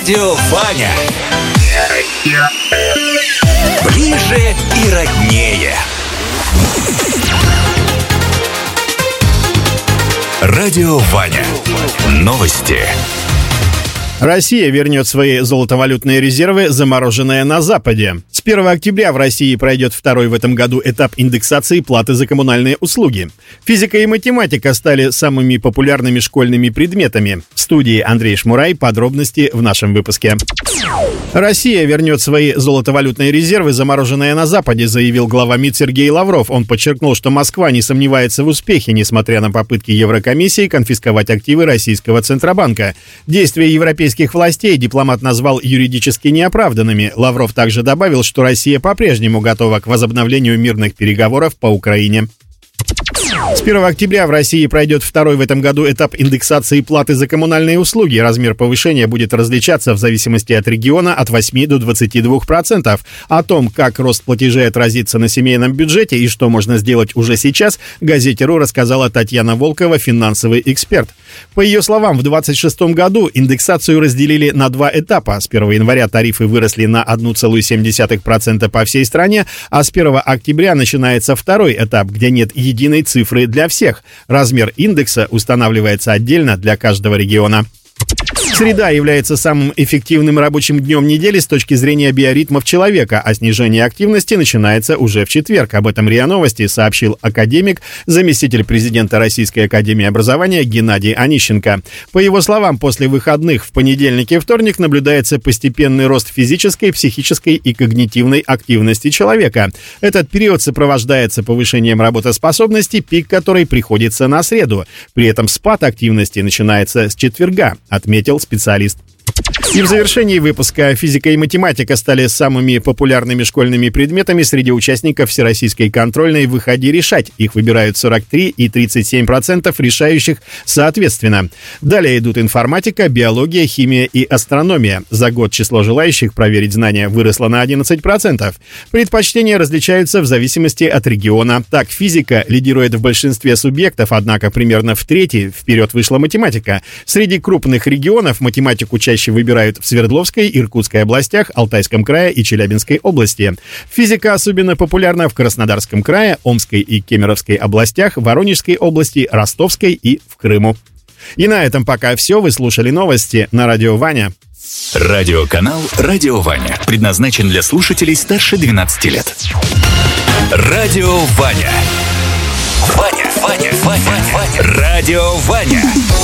Радио Ваня. Ближе и роднее. Радио Ваня. Новости. Россия вернет свои золотовалютные резервы, замороженные на Западе. С 1 октября в России пройдет второй в этом году этап индексации платы за коммунальные услуги. Физика и математика стали самыми популярными школьными предметами. В студии Андрей Шмурай. Подробности в нашем выпуске. Россия вернет свои золотовалютные резервы, замороженные на Западе, заявил глава МИД Сергей Лавров. Он подчеркнул, что Москва не сомневается в успехе, несмотря на попытки Еврокомиссии конфисковать активы российского Центробанка. Действия европейских властей дипломат назвал юридически неоправданными. Лавров также добавил, что Россия по-прежнему готова к возобновлению мирных переговоров по Украине. С 1 октября в России пройдет второй в этом году этап индексации платы за коммунальные услуги. Размер повышения будет различаться в зависимости от региона от 8 до 22%. О том, как рост платежей отразится на семейном бюджете и что можно сделать уже сейчас, газете «Ру» рассказала Татьяна Волкова, финансовый эксперт. По ее словам, в 2026 году индексацию разделили на два этапа. С 1 января тарифы выросли на 1,7% по всей стране, а с 1 октября начинается второй этап, где нет единой цифры для всех. Размер индекса устанавливается отдельно для каждого региона. Среда является самым эффективным рабочим днем недели с точки зрения биоритмов человека, а снижение активности начинается уже в четверг. Об этом РИА Новости сообщил академик, заместитель президента Российской академии образования Геннадий Онищенко. По его словам, после выходных в понедельник и вторник наблюдается постепенный рост физической, психической и когнитивной активности человека. Этот период сопровождается повышением работоспособности, пик которой приходится на среду. При этом спад активности начинается с четверга, отметил специалист. И в завершении выпуска физика и математика стали самыми популярными школьными предметами среди участников всероссийской контрольной «Выходи решать». Их выбирают 43 и 37% решающих соответственно. Далее идут информатика, биология, химия и астрономия. За год число желающих проверить знания выросло на 11%. Предпочтения различаются в зависимости от региона. Так, физика лидирует в большинстве субъектов, однако примерно в трети вперед вышла математика. Среди крупных регионов математику чаще выбирают в Свердловской, Иркутской областях, Алтайском крае и Челябинской области. Физика особенно популярна в Краснодарском крае, Омской и Кемеровской областях, Воронежской области, Ростовской и в Крыму. И на этом пока все. Вы слушали новости на Радио Ваня. Радиоканал «Радио Ваня» предназначен для слушателей старше 12 лет. Радио Ваня. Ваня. Радио Ваня.